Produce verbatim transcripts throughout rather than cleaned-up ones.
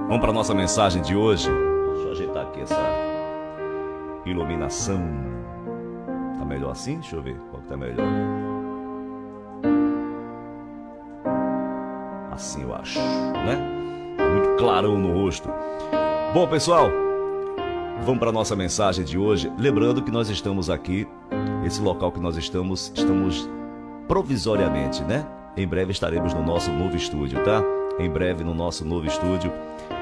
Vamos para nossa mensagem de hoje. Deixa eu ajeitar aqui essa iluminação. Tá melhor assim? Deixa eu ver qual que tá melhor. Assim eu acho, né? Tá muito clarão no rosto. Bom, pessoal, vamos para nossa mensagem de hoje. Lembrando que nós estamos aqui, esse local que nós estamos, estamos provisoriamente, né? Em breve estaremos no nosso novo estúdio, tá? Em breve no nosso novo estúdio,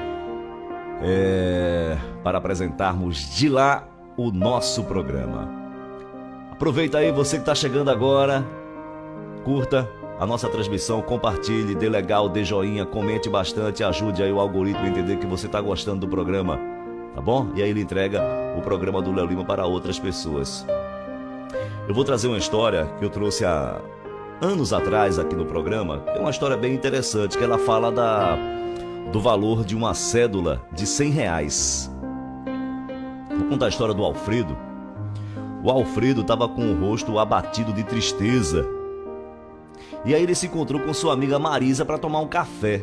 é, para apresentarmos de lá o nosso programa. Aproveita aí, você que está chegando agora, curta a nossa transmissão, compartilhe, dê legal, dê joinha, comente bastante, ajude aí o algoritmo a entender que você está gostando do programa, tá bom? E aí ele entrega o programa do Léo Lima para outras pessoas. Eu vou trazer uma história que eu trouxe há anos atrás aqui no programa. É uma história bem interessante, que ela fala da, do valor de uma cédula de cem reais. Vou contar a história do Alfredo. O Alfredo estava com o rosto abatido de tristeza. E aí ele se encontrou com sua amiga Marisa para tomar um café.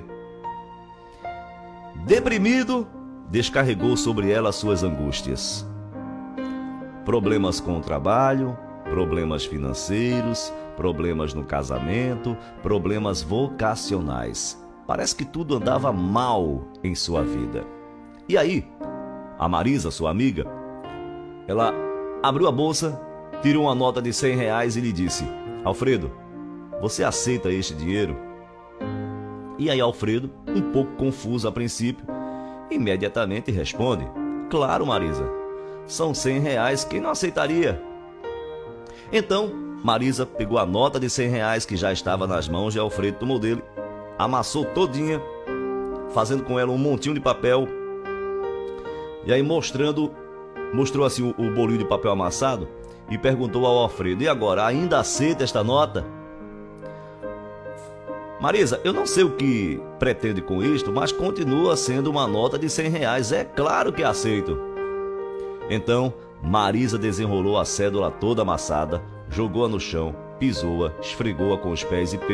Deprimido, descarregou sobre ela suas angústias. Problemas com o trabalho, problemas financeiros, problemas no casamento, problemas vocacionais. Parece que tudo andava mal em sua vida. E aí, a Marisa, sua amiga, ela abriu a bolsa, tirou uma nota de cem reais e lhe disse: Alfredo, você aceita este dinheiro? E aí Alfredo, um pouco confuso a princípio, imediatamente responde: claro, Marisa, são cem reais, quem não aceitaria? Então Marisa pegou a nota de cem reais que já estava nas mãos de Alfredo, tomou dele, amassou todinha, fazendo com ela um montinho de papel, e aí mostrando, mostrou assim o, o bolinho de papel amassado e perguntou ao Alfredo: e agora, ainda aceita esta nota? Marisa, eu não sei o que pretende com isto, mas continua sendo uma nota de cem reais, é claro que aceito. Então Marisa desenrolou a cédula toda amassada, jogou-a no chão, pisou-a, esfregou-a com os pés e